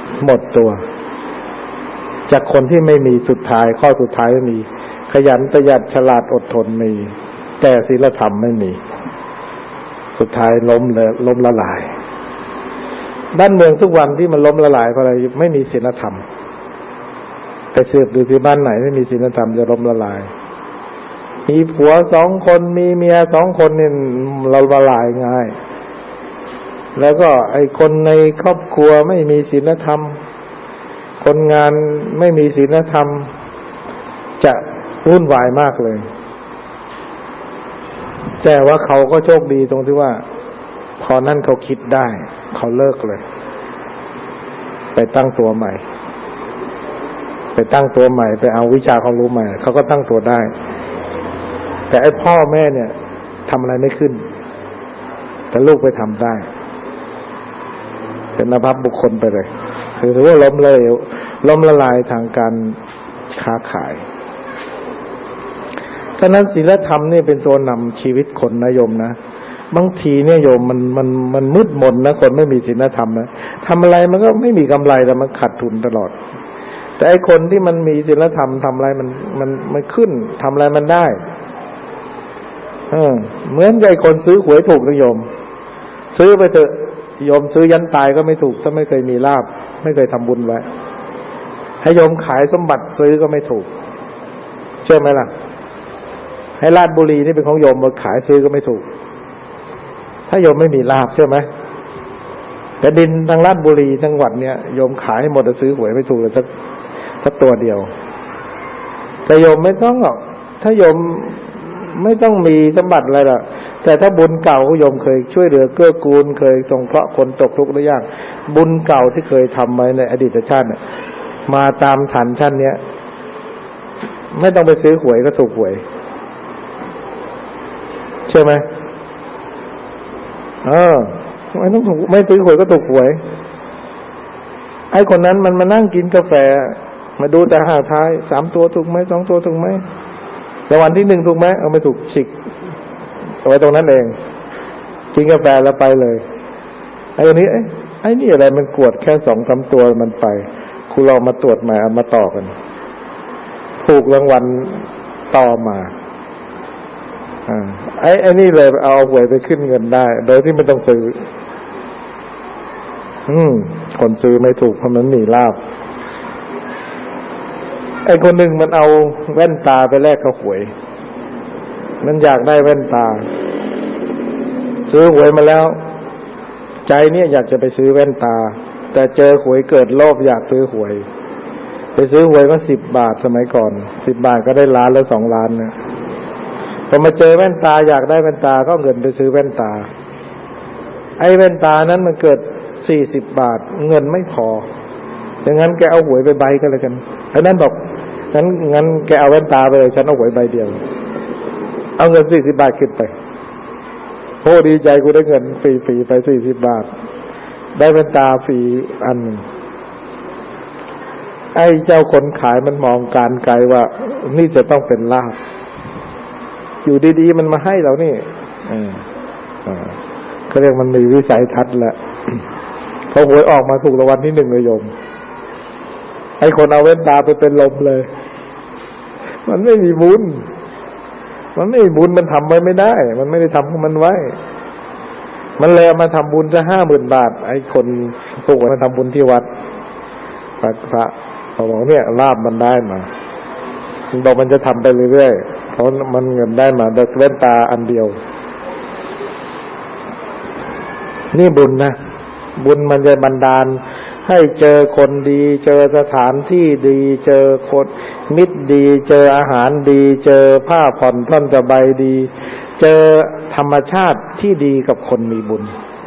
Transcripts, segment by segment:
หมดตัวจากคนที่ไม่มีสุดท้ายข้อสุดท้ายไม่มีขยันประหยัดฉลาดอดทนมีแต่ศีลธรรมไม่มีสุดท้ายล้มละลายบ้านเมืองทุกวันที่มันล้มละลายเพราะอะไรไม่มีศีลธรรมไปสืบดูที่บ้านไหนไม่มีศีลธรรมจะล้มละลายมีผัว2 คนมีเมีย2 คนนี่เราละลายง่ายแล้วก็ไอ้คนในครอบครัวไม่มีศีลธรรมคนงานไม่มีศีลธรรมจะวุ่นวายมากเลยแต่ว่าเขาก็โชคดีตรงที่ว่าพอนั่นเขาคิดได้เขาเลิกเลยไปตั้งตัวใหม่ไปเอาวิชาความรู้ใหม่เขาก็ตั้งตัวได้แต่ไอ้พ่อแม่เนี่ยทำอะไรไม่ขึ้นแต่ลูกไปทำได้เป็นอภัพบุคคลไปเลยคือถือว่าล้มละลายทางการค้าขายฉะนั้นศีลธรรมนี่เป็นตัวนำชีวิตคนนะโยมนะบางทีเนี่ยโยมมันมืดมนนะคนไม่มีศีลธรรมนะทำอะไรมันก็ไม่มีกำไรแต่มันขาดทุนตลอดแต่ไอ้คนที่มันมีศีลธรรมทำอะไรมันขึ้นทำอะไรมันได้เหมือนกับไอ้คนซื้อหวยถูกนะโยมซื้อไปเถอะโยมซื้อยันตายก็ไม่ถูกถ้าไม่เคยมีลาภไม่เคยทำบุญไว้ให้โยมขายสมบัติซื้อก็ไม่ถูกเชื่อไหมล่ะให้ราชบุรีนี่เป็นของโยมมาขายซื้อก็ไม่ถูกถ้าโยมไม่มีลาภเชื่อไหมแต่ดินทางราชบุรีจังหวัดเนี้ยโยมขายให้หมดซื้อหวยไม่ถูกเลยสักตัวเดียวแต่โยมไม่ต้องหรอกถ้าโยมไม่ต้องมีสมบัติอะไรหรอกแต่ถ้าบุญเก่าโยมเคยช่วยเหลือเกื้อกูลเคยสงเคราะห์คนตกทุกข์หรือยังบุญเก่าที่เคยทำไว้ในอดีตชาติมาตามฐานชั้นเนี้ยไม่ต้องไปซื้อหวยก็ถูกหวยใช่ไหมไม่ต้องถูกไม่ซื้อหวยก็ถูกหวยไอ้คนนั้นมันมานั่งกินกาแฟมาดูแต่หาท้าย3 ตัวถูกไหม2 ตัวถูกไหมแต่วันที่ 1ถูกไหมเอาไม่ถูกฉิกเอาไว้ตรงนั้นเองกินกาแฟแล้วไปเลยไอ้คนนี้ไอ้นี่อะไรมันกวดแค่2-3 ตัวมันไปครูเรามาตรวจใหม่เอามาต่อกันถูกรางวัลต่อมาไอ้นี่เลยเอาหวยไปขึ้นเงินได้โดยที่ไม่ต้องซื้อคนซื้อไม่ถูกเพราะมันหนีลาภไอ้คนหนึ่งมันเอาแว่นตาไปแลกกับหวยมันอยากได้แว่นตาซื้อหวยมาแล้วใจเนี่ยอยากจะไปซื้อแว่นตาแต่เจอหวยเกิดโลภอยากซื้อหวยไปซื้อหวยก็10 บาทสมัยก่อน10 บาทก็ได้1 ล้านแล้ว2 ล้านนะพอมาเจอแว่นตาอยากได้แว่นตาก็เงินไปซื้อแว่นตาไอ้แว่นตานั้นมันเกิด40 บาทเงินไม่พอดังนั้นแกเอาหวยไปใบก็เลยกันไอ้นั่นบอกงั้นแกเอาแว่นตาไปเลยฉันเอาหวยใบเดียวเอาเงิน40 บาทขึ้นไปโอ้ดีใจกูได้เงินฟรีๆไป40 บาทได้แว่นตาฟรีอันนึงไอ้เจ้าคนขายมันมองการไกลว่านี่จะต้องเป็นลาภอยู่ดีๆมันมาให้เรานี่เขาเรียกมันมีวิสัยทัศน์แหละพอหวยออกมาถูกรางวัลที่ 1เลยโยมไอ้คนเอาแว่นตาไปเป็นลมเลยมันไม่มีบุญมันทำไว้ไม่ได้มันไม่ได้ทำของมันไว้มันเลยมาทำบุญจะ50,000 บาทไอ้คนพวกมันทำบุญที่วัดพระเขาบอกเนี่ยลาภมันได้มาบอกมันจะทำไปเรื่อยๆเพราะมันเงินได้มาด้วยแว่นตาอันเดียวนี่บุญนะบุญมันจะบันดาลให้เจอคนดีเจอสถานที่ดีเจอคนมิตรดีเจออาหารดีเจอผ้าผ่อนท่อนสบายดีเจอธรรมชาติที่ดีกับคนมีบุญ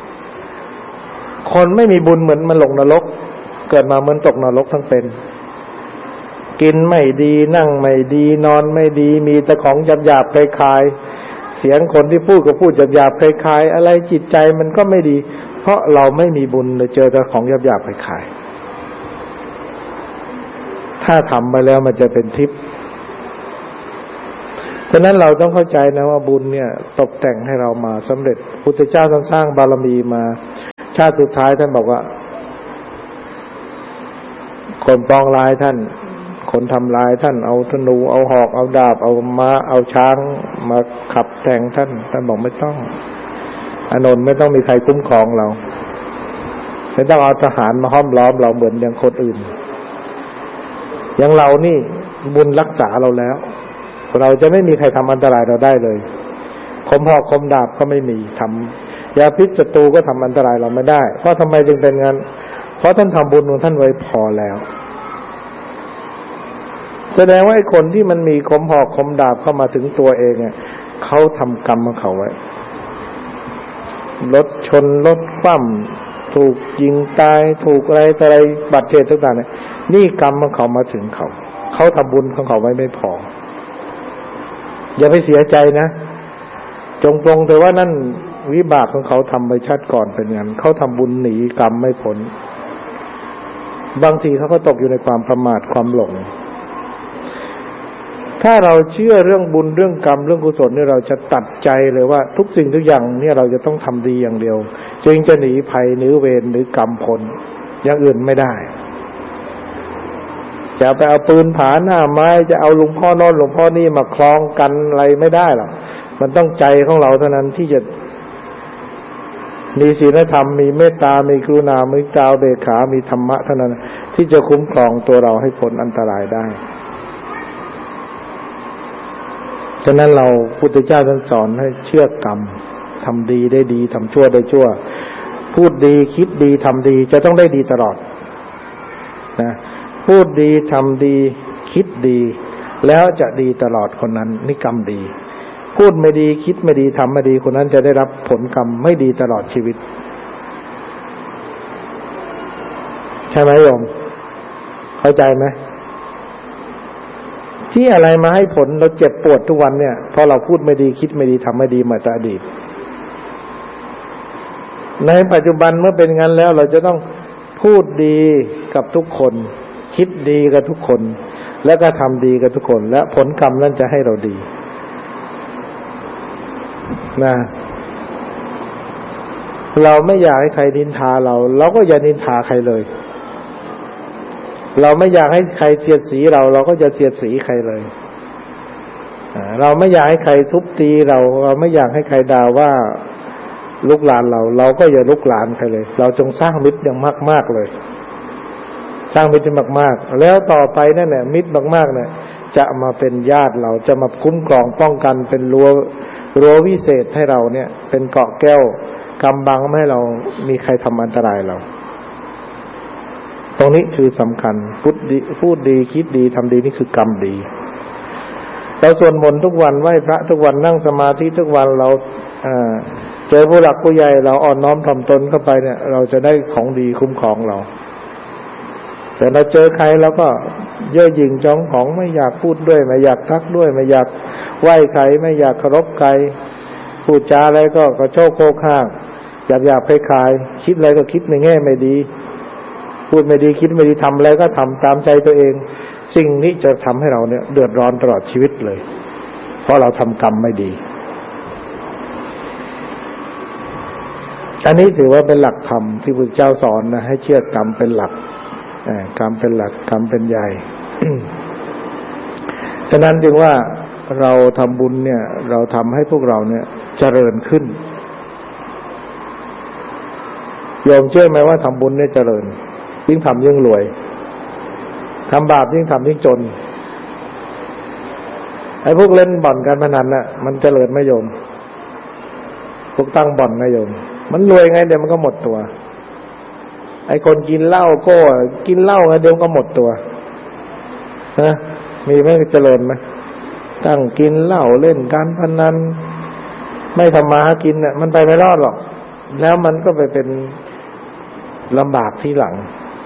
คนไม่มีบุญเหมือนมันลงนรกเกิดมาเหมือนตกนรกทั้งเป็นกินไม่ดีนั่งไม่ดีนอนไม่ดีมีแต่ของหยาบๆคล้ายๆเสียงคนที่พูดก็พูดหยาบๆคล้ายๆอะไรจิตใจมันก็ไม่ดีเพราะเราไม่มีบุญเลยเจอแต่ของหยาบๆคล้ายๆถ้าทำไปแล้วมันจะเป็นทิพย์ฉะนั้นเราต้องเข้าใจนะว่าบุญเนี่ยตกแต่งให้เรามาสำเร็จพุทธเจ้าท่านสร้างบารมีมาชาติสุดท้ายท่านบอกว่าคนปองร้ายท่านคนทำร้ายท่านเอาธนูเอาหอกเอาดาบเอาม้าเอาช้างมาขับแทงท่านบอกไม่ต้องอานนท์ไม่ต้องมีใครคุ้มครองเราไม่ต้องเอาทหารมาห้อมล้อมเราเหมือนอย่างคนอื่นอย่างเรานี่บุญรักษาเราแล้วเราจะไม่มีใครทำอันตรายเราได้เลยคมหอกคมดาบก็ไม่มีทำยาพิษศัตรูก็ทำอันตรายเราไม่ได้เพราะทำไมจึงเป็นงั้นเพราะท่านทำบุญของท่านไว้พอแล้วแสดงว่าไอ้คนที่มันมีคมหอกคมดาบเข้ามาถึงตัวเองเนี่ยเขาทำกรรมของเขาไว้รถชนรถคว่ำถูกยิงตายถูกอะไรต่ออะไรบาดเจ็บต่างๆเนี่ยนี่กรรมของเขามาถึงเขาทำบุญของเขาไว้ไม่พออย่าไปเสียใจนะจงปรงแต่ว่านั่นวิบากของเขาทำไปชาติก่อนเป็นงั้นเขาทำบุญหนีกรรมไม่พ้นบางทีเขาก็ตกอยู่ในความประมาทความหลงถ้าเราเชื่อเรื่องบุญเรื่องกรรมเรื่องกุศลเนี่ยเราจะตัดใจเลยว่าทุกสิ่งทุกอย่างเนี่ยเราจะต้องทำดีอย่างเดียวจึงจะหนีภัยหนีเวรหรือกรรมพ้นอย่างอื่นไม่ได้จะไปเอาปืนผาหน้าไม้จะเอาหลวงพ่อโน่นหลวงพ่อนี่มาคล้องกันอะไรไม่ได้หรอกมันต้องใจของเราเท่านั้นที่จะมีศีลธรรมมีเมตตามีกรุณามีจาวเบกขามีธรรมะเท่านั้นที่จะคุ้มครองตัวเราให้พ้นอันตรายได้ฉะนั้นเราพุทธเจ้าท่านสอนให้เชื่อกรรมทำดีได้ดีทำชั่วได้ชั่วพูดดีคิดดีทำดีจะต้องได้ดีตลอดนะพูดดีทำดีคิดดีแล้วจะดีตลอดคนนั้นนี่กรรมดีพูดไม่ดีคิดไม่ดีทำไม่ดีคนนั้นจะได้รับผลกรรมไม่ดีตลอดชีวิตใช่ไหมโยมเข้าใจไหมที่อะไรมาให้ผลเราเจ็บปวดทุกวันเนี่ยเพราะเราพูดไม่ดีคิดไม่ดีทำไม่ดีมาแต่อดีตในปัจจุบันเมื่อเป็นงั้นแล้วเราจะต้องพูดดีกับทุกคนคิดดีกับทุกคนแล้วก็ทำดีกับทุกคนและผลกรรมนั้นจะให้เราดีนะเราไม่อยากให้ใครนินทาเราก็อย่านินทาใครเลยเราไม่อยากให้ใครเสียดสีเราก็จะเสียดสีใครเลยเราไม่อยากให้ใครทุบตีเราไม่อยากให้ใครด่าว่าลุกลานเราก็อย่าลุกลานใครเลยเราจงสร้างมิตรอย่างมากๆเลยสร้างมิตรมากๆแล้วต่อไปนั่นแหละมิตรมากๆเนี่ยจะมาเป็นญาติเราจะมาคุ้มครองป้องกันเป็นรั้ววิเศษให้เราเนี่ยเป็นเกราะแก้วกำบังไม่ให้เรามีใครทำอันตรายเราตรงนี้คือสำคัญพูดดีคิดดีทำดีนี่คือกรรมดีเราสวดมนต์ทุกวันไหว้พระทุกวันนั่งสมาธิทุกวันเราเจอผู้หลักผู้ใหญ่เราอ่อนน้อมถ่อมตนเข้าไปเนี่ยเราจะได้ของดีคุ้มครองเราแต่เราเจอใครเราก็เย่อหยิ่งจองของไม่อยากพูดด้วยไม่อยากทักด้วยไม่อยากไหว้ใครไม่อยากเคารพใครพูดจาอะไรก็กระโชกโคกข้างอยากไปขายคิดอะไรก็คิดในแง่ไม่ดีพูดไม่ดีคิดไม่ดีทำอะไรก็ทำตามใจตัวเองสิ่งนี้จะทำให้เราเนี่ยเดือดร้อนตลอดชีวิตเลยเพราะเราทำกรรมไม่ดีอันนี้ถือว่าเป็นหลักธรรมที่พระเจ้าสอนนะให้เชื่อกรรมเป็นหลักกรรมเป็นหลักกรรมเป็นใหญ่ ฉะนั้นจึงว่าเราทำบุญเนี่ยเราทำให้พวกเราเนี่ยเจริญขึ้นโยมเชื่อไหมว่าทำบุญเนี่ยเจริญยิ่งทำยิ่งรวยทำบาปยิ่งทำยิ่งจนไอ้พวกเล่นบ่อนการพนันน่ะมันเจริญไม่โยมพวกตั้งบ่อนนะโยมมันรวยไงเดี๋ยวมันก็หมดตัวไอ้คนกินเหล้าก็กินเหล้าไงเดี๋ยวก็หมดตัวนะมีไหมเจริญไหมตั้งกินเหล้าเล่นการพนันไม่ทำมาหากินน่ะมันไปไม่รอดหรอกแล้วมันก็ไปเป็นลำบากที่หลัง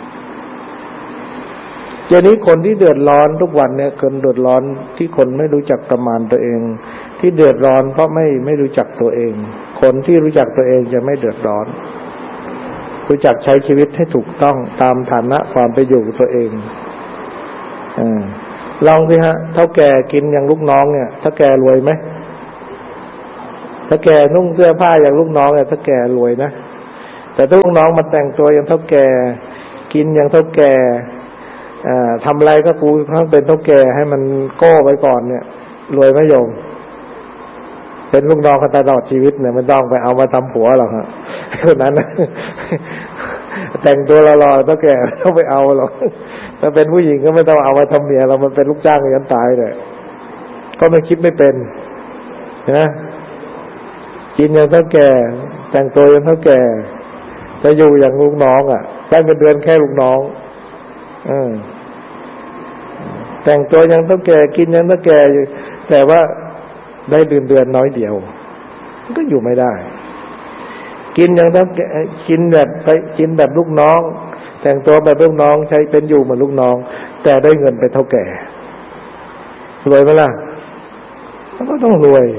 เดี๋ยวนี้คนที่เดือดร้อนทุกวันเนี่ยคนเดือดร้อนที่คนไม่รู้จักประมาณตัวเองที่เดือดร้อนเพราะไม่รู้จักตัวเองคนที่รู้จักตัวเองจะไม่เดือดร้อนรู้จักใช้ชีวิตให้ถูกต้องตามฐานะความเป็นอยู่ตัวเองลองสิฮะเท่าแก่กินอย่างลูกน้องเนี่ยถ้าแก่รวยไหมถ้าแก่นุ่งเสื้อผ้าอย่างลูกน้องเนี่ยถ้าแก่รวยนะแต่ถ้าลูกน้องมาแต่งตัวอย่างเท่าแก่กินอย่างเท่าแก่ทำอะไรก็กูทั้งเป็นเท่าแก่ให้มันโก้ไปก่อนเนี่ยรวยไหมโยมเป็นลูกน้องกันตลอดชีวิตเนี่ยมันต้องไปเอามาทำผัวหรอกฮะคนนั้นแต่งตัวหล่อๆเท่าแก่ต้องไปเอาหรอกถ้าเป็นผู้หญิงก็ไม่ต้องเอามาทำเมียเรามันเป็นลูกจ้างยันตายเลยก็ไม่คิดไม่เป็นนะกินอย่างเท่าแก่แต่งตัวอย่างเท่าแก่จะอยู่อย่างลูกน้องได้เงินเดือนแค่ลูกน้องแต่งตัวอย่างเท่าแก่กินอย่างเท่าแก่แต่ว่าได้เดือนน้อยเดียวก็อยู่ไม่ได้กินอย่างเท่าแก่กินแบบไปกินแบบลูกน้องแต่งตัวแบบลูกน้องใช้เป็นอยู่เหมือนลูกน้องแต่ได้เงินไปเท่าแก่รวยไหมล่ะก็ต้องรวย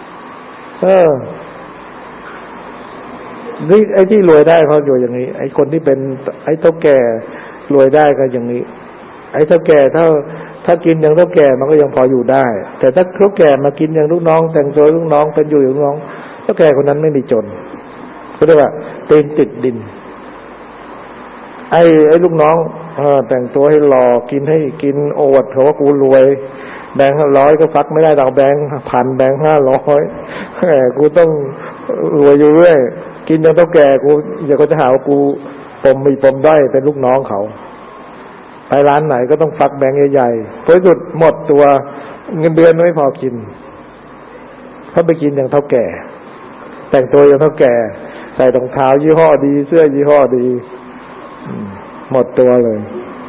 นี่ไอ้ที่รวยได้เขาอยู่อย่างนี้ไอ้คนที่เป็นไอ้เท่าแก่รวยได้ก็อย่างนี้ไอ้เท่าแก่ถ้ากินอย่างเท่าแก่มันก็ยังพออยู่ได้แต่ถ้าเท่าแก่มากินอย่างลูกน้องแต่งตัวลูกน้องเป็นอยู่อย่างลูกน้องเท่าแก่คนนั้นไม่มีจนเขาเรียกว่าตีนติดดินไอ้ลูกน้องแต่งตัวให้หล่อกินให้กินโอวดเขาว่ากูรวยแบงค์100ก็ฟักไม่ได้ดอกแบงค์1,000แบงค์500กูต้องรวยอยู่เรื่อยกินจนเท่าแก่กูเดี๋ยวก็จะหาว่ากูมีปมด้อยเป็นลูกน้องเขาไปร้านไหนก็ต้องฟักแบงค์ใหญ่ๆเพราะสุดหมดตัวเงินเดือนไม่พอกินเขาไปกินอย่างเท่าแก่แต่งตัวอย่างเท่าแก่ใส่รองเท้ายี่ห้อดีเสื้อยี่ห้อดีหมดตัวเลย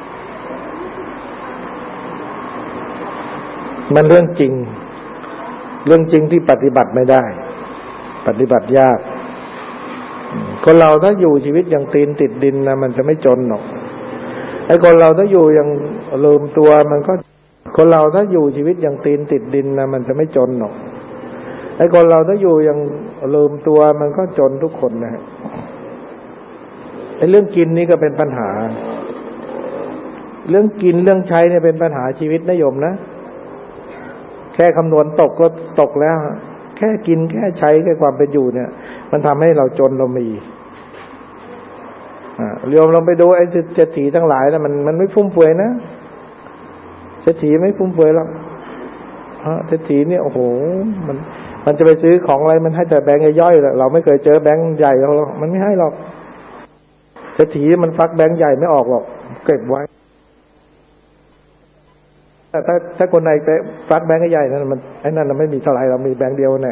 มันเรื่องจริงที่ปฏิบัติไม่ได้ปฏิบัติยากคนเราถ้าอยู่ชีวิตอย่างตีนติดดินนะมันจะไม่จนหรอกไอ้คนเราถ้าอยู่อย่างลืมตัวมันก็คนเราถ้าอยู่ชีวิตอย่างตีนติดดินนะมันจะไม่จนหรอกไอ้คนเราถ้าอยู่อย่างลืมตัวมันก็จนทุกคนนะไอ้เรื่องกินนี่ก็เป็นปัญหาเรื่องกินเรื่องใช้เนี่ยเป็นปัญหาชีวิตนะโยมนะแค่คำนวณตกก็ตกแล้วแค่กินแค่ใช้แค่ความเป็นอยู่เนี่ยมันทำให้เราจนเรามีโยมลองไปดูไอ้เศรษฐีทั้งหลายนะมันไม่ฟุ่มเฟือยนะเศรษฐีไม่ฟุ่มเฟือยหรอกเศรษฐีเนี่ยโอ้โหมันจะไปซื้อของอะไรมันให้แต่แบงค์ย่อยๆเราไม่เคยเจอแบงค์ใหญ่หรอกมันไม่ให้หรอกเศรษฐีมันฟักแบงค์ใหญ่ไม่ออกหรอกเก็บไว้ถ้าคนไหนไปฟักแบงค์ใหญ่นั่นมันไอ้นั่นเราไม่มีเท่าไหร่เรามีแบงค์เดียวเนี่ย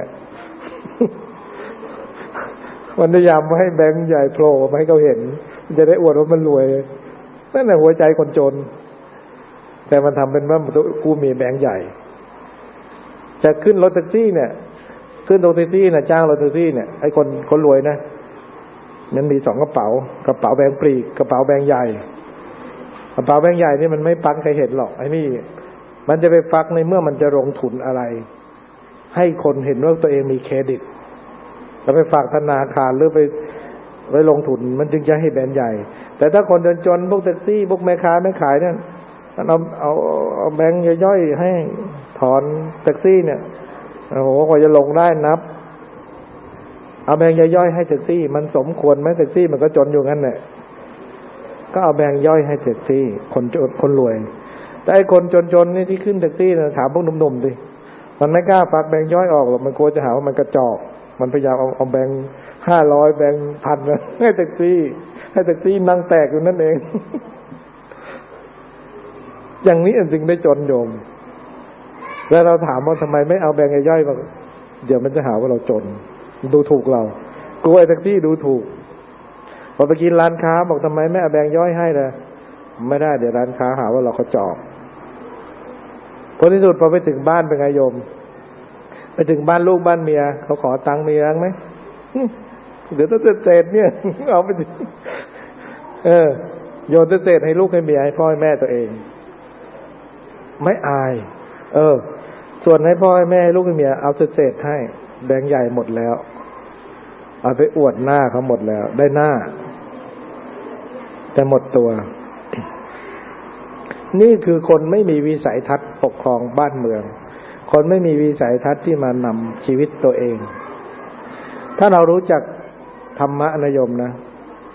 มันพยายามให้แบงค์ใหญ่โผล่มาให้เขาเห็นจะได้อวดว่ามันรวยนั่นแหละหัวใจคนจนแต่มันทำเป็นว่ากูมีแบงค์ใหญ่จะขึ้นรถแท็กซี่เนี่ยขึ้นรถแท็กซี่นะจ้างรถแท็กซี่เนี่ยไอ้คนรวยนะมันมี2กระเป๋าแบงค์ปลีกกระเป๋าแบงค์ใหญ่กระเป๋าแบงค์ใหญ่นี่มันไม่ปักใครเห็นหรอกไอ้นี่มันจะไปฟักในเมื่อมันจะลงทุนอะไรให้คนเห็นว่าตัวเองมีเครดิตแล้วไปฝากธนาคารหรือไปลงทุนมันจึงจะให้แบรนด์ใหญ่แต่ถ้าคนจนพวกแท็กซี่พวกแม่ค้าแม่ขายเนี่ยเอาแบงค์ย่อยๆให้ถอนแท็กซี่เนี่ยโอ้โหกว่าจะลงได้นับเอาแบงค์ย่อยๆให้แท็กซี่มันสมควรไหมแท็กซี่มันก็จนอยู่งั้นแหละก็เอาแบงค์ย่อยให้แท็กซี่คนรวยแต่ไอ้คนจนๆนี่ที่ขึ้นแท็กซี่นะถามพวกหนุ่มๆดิมันไม่กล้าฝากแบงค์ย่อยออกหรอกมันกลัวจะหาว่ามันกระจอกมันพยายามเอาแบงค์500แบงค์1,000ให้แท็กซี่นั่งแตกอยู่นั่นเองอย่างนี้จึงได้จนโยมแล้วเราถามว่าทำไมไม่เอาแบงค์ย่อยมาเดี๋ยวมันจะหาว่าเราจนดูถูกเรากลัวแท็กซี่ดูถูกพอไปกินร้านค้าบอกทำไมไม่เอาแบงค์ย่อยให้ล่ะไม่ได้เดี๋ยวร้านค้าหาว่าเรากระจอกผลที่สุดพอไปถึงบ้านเป็นไงโยมไปถึงบ้านลูกบ้านเมียเขาขอตังค์มีตังค์ไหมเดี๋ยวต้องเศษเนี่ยเอาไปโยนเศษให้ลูกให้เมียให้พ่อให้แม่ตัวเองไม่อายส่วนให้พ่อให้แม่ให้ลูกให้เมียเอาเศษให้แบงค์ใหญ่หมดแล้วเอาไปอวดหน้าเขาหมดแล้วได้หน้าแต่หมดตัวนี่คือคนไม่มีวิสัยทัศน์ปกครองบ้านเมืองคนไม่มีวิสัยทัศน์ที่มานำชีวิตตัวเองถ้าเรารู้จักธรรมะนะโยมนะ